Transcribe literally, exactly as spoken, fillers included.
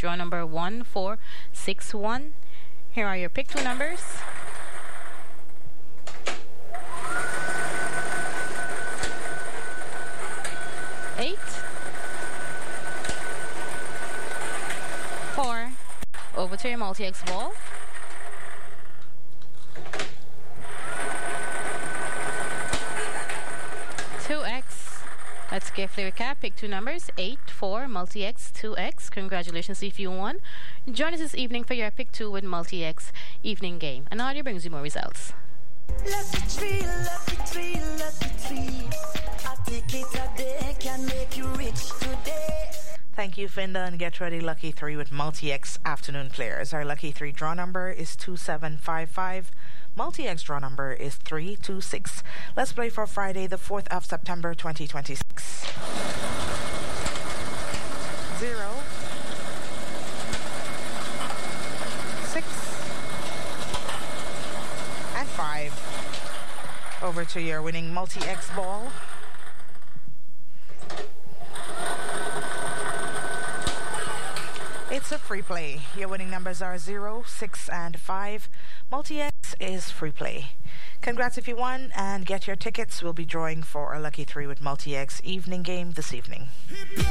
draw number one four six one. Here are your pick two numbers. Eight, four, over to your multi-X ball. two X. Let's carefully recap. Pick two numbers. eight, four, multi-X, two X. Congratulations if you won. Join us this evening for your pick two with multi-X evening game. And audio brings you more results. Lucky three, lucky three, lucky three. I take it a day, can make you rich today. Thank you, Finda, and get ready, Lucky three with multi-X afternoon players. Our Lucky three draw number is two seven five five. Multi-X draw number is three two six. Let's play for Friday, the fourth of September, twenty twenty-six. Zero. Six. And five. Over to your winning multi-X ball. It's a free play. Your winning numbers are zero, six, and five. Multi-X is free play. Congrats if you won, and get your tickets. We'll be drawing for our Lucky three with multi-X evening game this evening.